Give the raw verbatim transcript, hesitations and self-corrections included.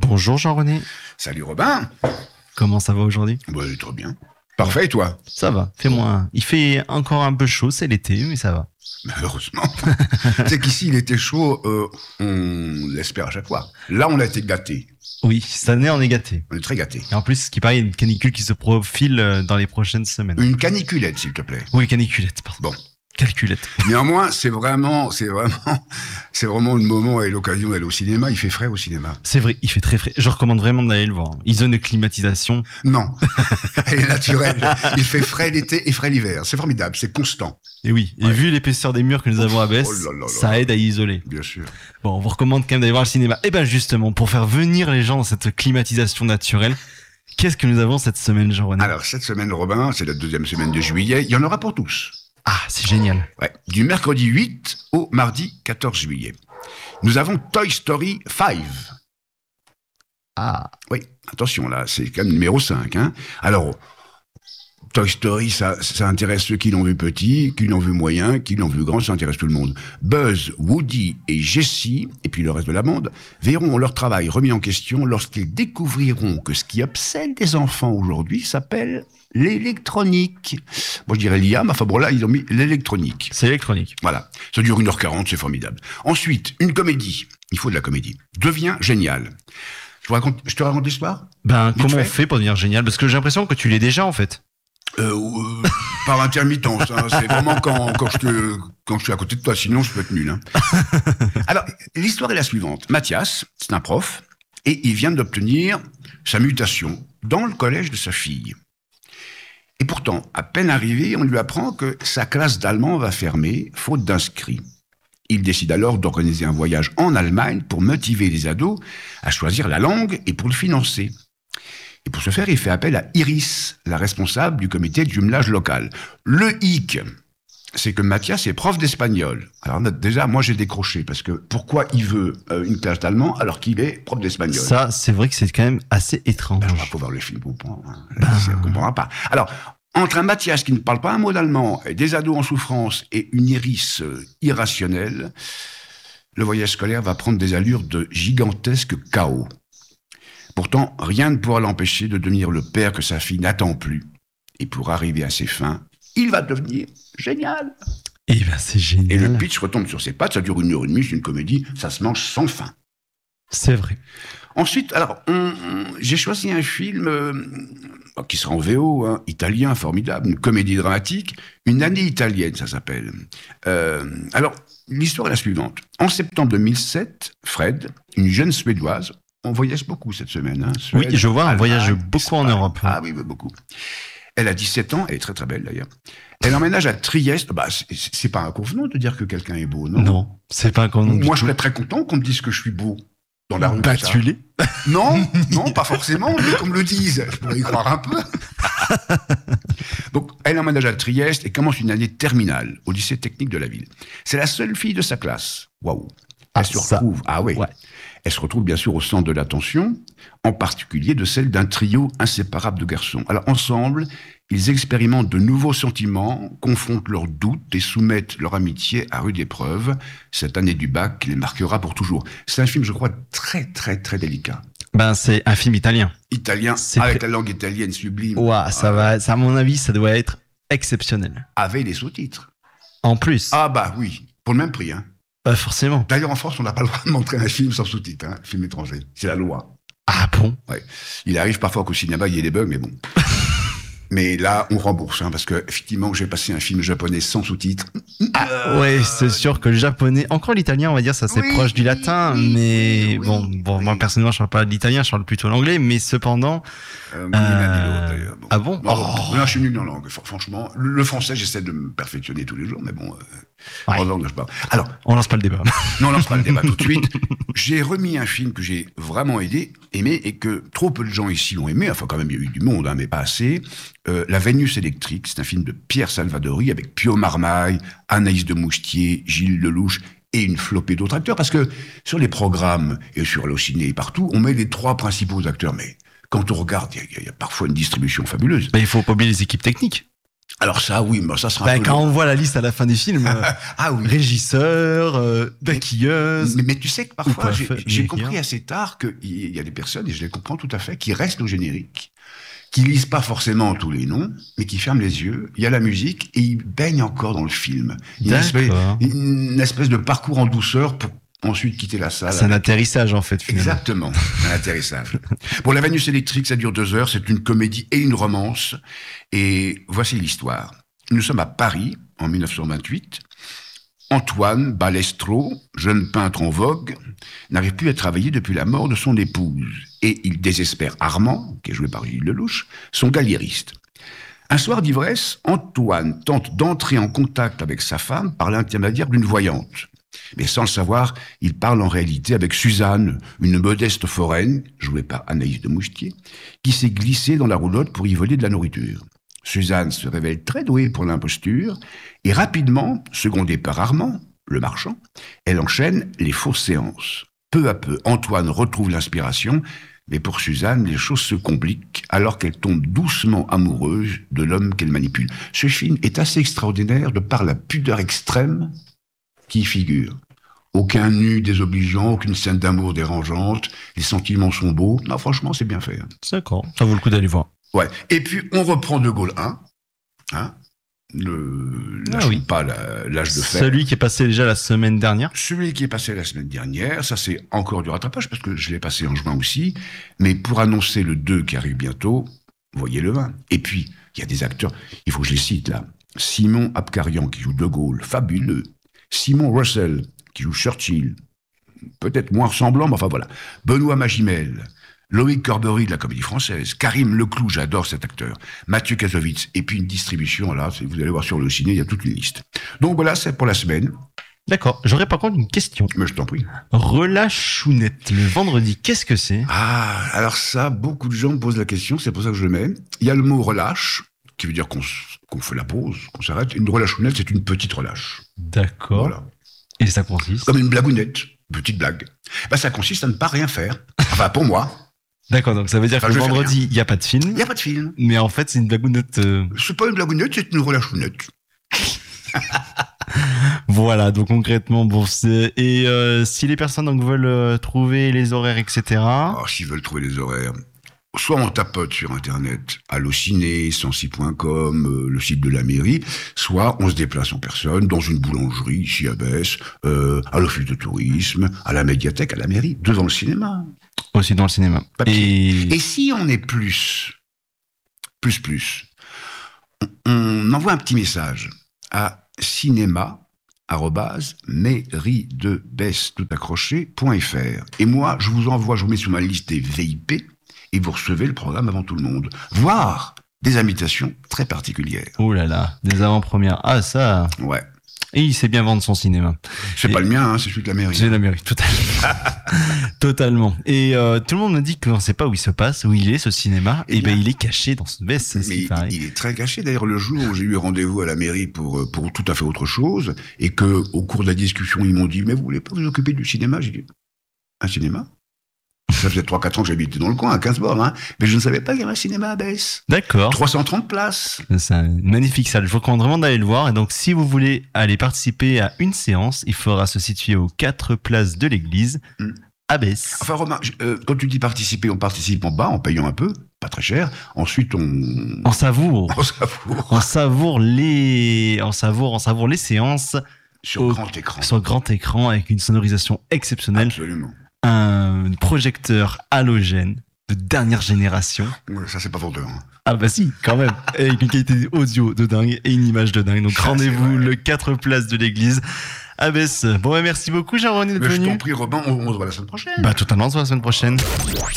Bonjour Jean-René. Salut Robin. Comment ça va aujourd'hui? Bah, trop bien. Parfait, et toi? Ça va, fais-moi un. Il fait encore un peu chaud, c'est l'été, mais ça va. Mais heureusement. C'est qu'ici, il était chaud, euh, on l'espère à chaque fois. Là, on a été gâtés. Oui, cette année, on est gâtés. On est très gâtés. Et en plus, ce qui paraît, il y a une canicule qui se profile euh, dans les prochaines semaines. Une caniculette, s'il te plaît. Oui, caniculette, pardon. Bon. Calculette. Néanmoins, c'est vraiment, c'est vraiment, c'est vraiment le moment et l'occasion d'aller au cinéma. Il fait frais au cinéma. C'est vrai, il fait très frais. Je recommande vraiment d'aller le voir. Ils ont une climatisation. Non. Elle est naturelle. Il fait frais l'été et frais l'hiver. C'est formidable. C'est constant. Et oui. Et Ouais. vu l'épaisseur des murs que nous avons à Besse, Oh là là là. ça aide à isoler. Bien sûr. Bon, on vous recommande quand même d'aller voir le cinéma. Et ben, justement, pour faire venir les gens dans cette climatisation naturelle, qu'est-ce que nous avons cette semaine, Jean-René? Alors, cette semaine, Robin, c'est la deuxième semaine de juillet. Il y en aura pour tous. Ah, c'est génial. Ouais. Du mercredi huit au mardi quatorze juillet. Nous avons Toy Story cinq. Ah. Oui, attention, là, c'est quand même numéro cinq. Hein. Alors, Toy Story, ça, ça intéresse ceux qui l'ont vu petit, qui l'ont vu moyen, qui l'ont vu grand, ça intéresse tout le monde. Buzz, Woody et Jessie, et puis le reste de la bande, verront leur travail remis en question lorsqu'ils découvriront que ce qui obsède les enfants aujourd'hui s'appelle l'électronique. Moi, je dirais l'I A, mais enfin bon, là, ils ont mis l'électronique. C'est électronique. Voilà. Ça dure une heure quarante, c'est formidable. Ensuite, une comédie. Il faut de la comédie. Devient génial. Je, vous raconte, je te raconte l'histoire? Ben, Vite comment fait. on fait pour devenir génial? Parce que j'ai l'impression que tu l'es déjà, en fait. Euh, euh, par intermittence. Hein. C'est vraiment quand, quand, je te, quand je suis à côté de toi. Sinon, je peux être nul. Hein. Alors, l'histoire est la suivante. Mathias, c'est un prof, et il vient d'obtenir sa mutation dans le collège de sa fille. Et pourtant, à peine arrivé, on lui apprend que sa classe d'allemand va fermer, faute d'inscrits. Il décide alors d'organiser un voyage en Allemagne pour motiver les ados à choisir la langue et pour le financer. Et pour ce faire, il fait appel à Iris, la responsable du comité de jumelage local. Le hic, c'est que Mathias est prof d'espagnol. Alors déjà, moi j'ai décroché, parce que pourquoi il veut euh, une classe d'allemand alors qu'il est prof d'espagnol? Ça, c'est vrai que c'est quand même assez étrange. Ben, on va pas voir le film pour comprendre. Hein. Ben... Ça ne comprendra pas. Alors, entre un Mathias qui ne parle pas un mot d'allemand, et des ados en souffrance et une Iris euh, irrationnelle, le voyage scolaire va prendre des allures de gigantesque chaos. Pourtant, rien ne pourra l'empêcher de devenir le père que sa fille n'attend plus. Et pour arriver à ses fins, il va devenir génial. Et ben, c'est génial. Et le pitch retombe sur ses pattes, ça dure une heure et demie, c'est une comédie, ça se mange sans fin. C'est vrai. Ensuite, alors, on, on, j'ai choisi un film euh, qui sera en V O, hein, italien, formidable, une comédie dramatique, Une année italienne, ça s'appelle. Euh, alors, l'histoire est la suivante. En septembre deux mille sept, Fred, une jeune Suédoise, on voyage beaucoup cette semaine. Hein, Suède, Oui, je vois, on Allemagne, voyage beaucoup en Espagne. Europe. Ah oui, beaucoup. Elle a dix-sept ans, elle est très très belle d'ailleurs. Elle emménage à Trieste. Bah, c'est, c'est pas inconvenant de dire que quelqu'un est beau, non? Non, c'est pas inconvenant. Moi, je serais très content qu'on me dise que je suis beau. Dans la rue. Bah, ça. tu l'es. Non, non, pas forcément, mais qu'on me le dise. Je pourrais y croire un peu. Donc, elle emménage à Trieste et commence une année terminale au lycée technique de la ville. C'est la seule fille de sa classe. Waouh. Elle Ah, se ça. retrouve. Ah oui. Ouais. Elle se retrouve bien sûr au centre de l'attention, en particulier de celle d'un trio inséparable de garçons. Alors, ensemble, ils expérimentent de nouveaux sentiments, confrontent leurs doutes et soumettent leur amitié à rude épreuve. Cette année du bac les marquera pour toujours. C'est un film, je crois, très, très, très délicat. Ben, c'est un film italien. Italien, C'est avec pré- la langue italienne sublime. Ouah, ça Ah, va, ça, à mon avis, ça doit être exceptionnel. Avec les sous-titres. En plus, Ah bah oui, pour le même prix. Hein. bah, forcément. D'ailleurs, en France, on n'a pas le droit de montrer un film sans sous-titres, hein, film étranger. C'est la loi. Ah bon? Ouais. Il arrive parfois qu'au cinéma, il y ait des bugs, mais bon. Mais là, on rembourse, hein, parce que effectivement, j'ai passé un film japonais sans sous-titres. Ah, ouais, c'est sûr que le japonais, encore l'italien, on va dire, ça c'est Oui, proche du latin, oui, mais oui, bon, oui, bon, oui. moi personnellement, je parle pas l'italien, je parle plutôt l'anglais, mais cependant, Euh, ni l'un ni Euh, l'autre, d'ailleurs. ah bon? Non, Oh. non, je suis nul en langue, fr- franchement. Le, le français, j'essaie de me perfectionner tous les jours, mais bon, euh, Ouais. en langue, je parle. Alors, on lance pas le débat. non, on lance pas le débat tout de suite. J'ai remis un film que j'ai vraiment aidé, aimé, et que trop peu de gens ici ont aimé. Enfin, quand même, il y a eu du monde, hein, mais pas assez. Euh, La Vénus électrique, c'est un film de Pierre Salvadori avec Pio Marmaille, Anaïs de Moustier, Gilles Lelouch et une flopée d'autres acteurs. Parce que sur les programmes et sur Allociné et partout, on met les trois principaux acteurs. Mais quand on regarde, il y, a- il y a parfois une distribution fabuleuse. Bah, il faut pas oublier les équipes techniques. Alors ça, oui, mais ça sera bah, un peu quand long. on voit la liste à la fin du film, euh, Ah oui. régisseur, euh, maquilleuse. Mais, mais tu sais que parfois, pas j'ai, fait- j'ai maquilleur. compris assez tard qu'il y a des personnes, et je les comprends tout à fait, qui restent au générique, qui lisent pas forcément tous les noms, mais qui ferment les yeux, il y a la musique, et ils baignent encore dans le film. Une espèce, D'accord. une espèce de parcours en douceur pour ensuite quitter la salle. C'est un avec- atterrissage en fait finalement. Exactement, un atterrissage. Pour la Vénus électrique, ça dure deux heures, c'est une comédie et une romance. Et voici l'histoire. Nous sommes à Paris, en dix-neuf cent vingt-huit. Antoine Balestro, jeune peintre en vogue, n'arrive plus à travailler depuis la mort de son épouse. Et il désespère Armand, qui est joué par Gilles Lelouch, son galliériste. Un soir d'ivresse, Antoine tente d'entrer en contact avec sa femme par l'intermédiaire d'une voyante. Mais sans le savoir, il parle en réalité avec Suzanne, une modeste foraine, jouée par Anaïs de Moustier, qui s'est glissée dans la roulotte pour y voler de la nourriture. Suzanne se révèle très douée pour l'imposture, et rapidement, secondée par Armand, le marchand, elle enchaîne les fausses séances. Peu à peu, Antoine retrouve l'inspiration, mais pour Suzanne, les choses se compliquent alors qu'elle tombe doucement amoureuse de l'homme qu'elle manipule. Ce film est assez extraordinaire de par la pudeur extrême qui y figure. Aucun nu désobligeant, aucune scène d'amour dérangeante, les sentiments sont beaux. Non, franchement, c'est bien fait. hein. D'accord. Ça vaut le coup d'aller voir. Ouais. Et puis, on reprend De Gaulle un. Hein, le, Ah lâchons oui. pas la- l'âge de fer. Celui qui est passé déjà la semaine dernière. Celui qui est passé la semaine dernière, ça c'est encore du rattrapage parce que je l'ai passé en juin aussi. Mais pour annoncer le deux qui arrive bientôt, voyez le un. Et puis, il y a des acteurs, il faut que je les cite là. Simon Abkarian qui joue De Gaulle, fabuleux. Simon Russell qui joue Churchill, peut-être moins ressemblant, mais enfin voilà. Benoît Magimel, Loïc Corbery de la Comédie Française, Karim Leclou, j'adore cet acteur, Mathieu Kassovitz, et puis une distribution, là, c'est- vous allez voir sur le ciné, il y a toute une liste. Donc voilà, c'est pour la semaine, D'accord. J'aurais par contre une question. mais je t'en prie. Relachounette, le vendredi, qu'est-ce que c'est? Ah, alors ça, beaucoup de gens me posent la question, c'est pour ça que je le mets. Il y a le mot relâche, qui veut dire qu'on s- qu'on fait la pause, qu'on s'arrête. Une relachounette, c'est une petite relâche. D'accord. Voilà. Et ça consiste? Comme une blagounette, petite blague. Bah, ça consiste à ne pas rien faire. Enfin, pour moi, D'accord, donc ça veut dire Enfin, que le je fais vendredi, il n'y a pas de il film, n'y a pas de film. mais en fait, c'est une blagounette. euh, C'est pas une blagounette, c'est une relachounette. Voilà, donc concrètement, bon, c'est- et euh, si les personnes donc veulent euh, trouver les horaires, et cetera. Alors, s'ils veulent trouver les horaires, soit on tapote sur Internet, Allociné, Sensi point com, euh, le site de la mairie, soit on se déplace en personne dans une boulangerie, ici à Besse, euh, à l'office de tourisme, à la médiathèque, à la mairie, devant le cinéma. Aussi dans le cinéma. Papier. Et Et si on est plus, plus, plus, on, on envoie un petit message à cinéma arobase mairie de Besse tout accroché point fr. Et moi, je vous envoie, je vous mets sur ma liste des V I P et vous recevez le programme avant tout le monde. Voire des invitations très particulières. oh là là, des avant-premières. Ah ça. Ouais. Et il sait bien vendre son cinéma. C'est Et- pas le mien, hein, c'est celui de la mairie. C'est l'Amérique, totalement. Totalement. Et euh, tout le monde me dit qu'on ne sait pas où il se passe, où il est ce cinéma. Eh Et ben bien. il est caché dans ce baisse, c'est ce Mais qui il, paraît. il est très caché. D'ailleurs, le jour où j'ai eu rendez-vous à la mairie pour, euh, pour tout à fait autre chose, et que au cours de la discussion, ils m'ont dit « Mais vous voulez pas vous occuper du cinéma ?» J'ai dit « Un cinéma ?» Ça faisait trois quatre ans que j'habitais dans le coin, à quinze bornes, hein, mais je ne savais pas qu'il y avait un cinéma à Besse. D'accord. trois cent trente places. C'est une magnifique salle. Je vous recommande vraiment d'aller le voir. Et donc, si vous voulez aller participer à une séance, il faudra se situer aux quatre places de l'église, Mm. à Besse. Enfin, Romain, je- euh, quand tu dis participer, on participe en bas, en payant un peu, pas très cher. Ensuite, on... On savoure. on savoure On savoure les, on savoure, on savoure les séances sur au- grand écran. sur grand écran avec une sonorisation exceptionnelle, Absolument. un projecteur halogène de dernière génération. Ouais, ça, c'est pas vendeur. hein. Ah bah si, quand même. Avec une qualité audio de dingue et une image de dingue. Donc Ça, c'est rendez-vous vrai. le quatre places de l'église à Besse. Bon bah merci beaucoup Jean-René d'être Mais je venu. t'en prie, Robin, on, on se voit la semaine prochaine. Bah totalement, on se voit la semaine prochaine.